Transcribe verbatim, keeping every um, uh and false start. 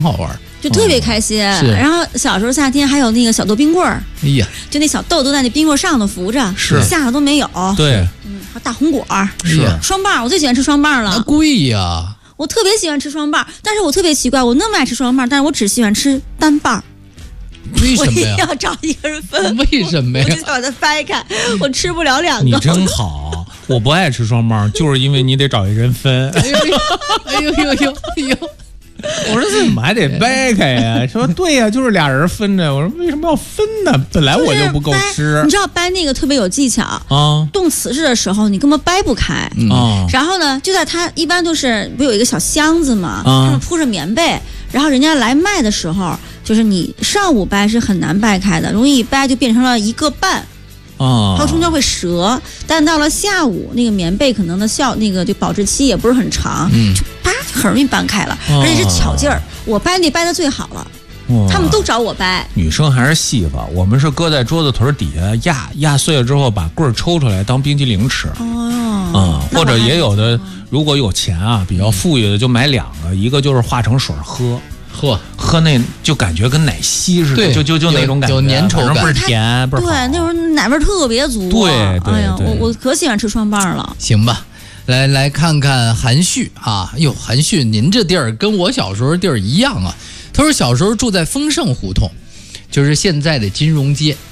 好玩， 就特别开心。 哦、 然后小时候夏天还有那个小豆冰棍儿， 哎呀， 就那小豆都在那冰棍上头浮着， 是下头都没有。 对， 嗯，还有大红果儿， 是双棒，我最喜欢吃双棒了。 贵呀！ 我特别喜欢吃双棒，但是我特别奇怪，我那么爱吃双棒，但是我只喜欢吃单棒。 为什么呀？ 我一定要找一个人分。 为什么呀？ 我就想把它掰开，我吃不了两个。 你真好，我不爱吃双棒，就是因为你得找一人分。 哎呦哎呦哎呦哎呦！ 我说怎么还得掰开呀？说对呀，就是俩人分着。我说为什么要分呢？本来我就不够吃。 你知道掰那个特别有技巧啊， 动词式的时候你根本掰不开啊、 嗯。 然后呢，就在它一般都是不有一个小箱子嘛， 啊、 上面铺着棉被，然后人家来卖的时候。就是你上午掰是很难掰开的，容易一掰就变成了一个半， 啊， 它中间会折。但到了下午，那个棉被可能的效那个就保质期也不是很长， 嗯， 就啪就很容易掰开了，而且是巧劲儿。我掰那掰的最好了，他们都找我掰。 女生还是细吧，我们是搁在桌子腿底下压压碎了之后，把棍儿抽出来当冰淇淋吃。 哦， 嗯，或者也有的，如果有钱啊，比较富裕的就买两个，一个就是化成水喝。 喝喝那就感觉跟奶稀似的，就就就那种感觉， 有粘稠感， 倍儿甜，倍儿好。 对，那会儿奶味特别足。 对对， 哎呀，我我可喜欢吃双棒了。 行吧，来来看看韩旭啊，哟，韩旭，您这地儿跟我小时候地儿一样啊。他说小时候住在丰盛胡同，就是现在的金融街。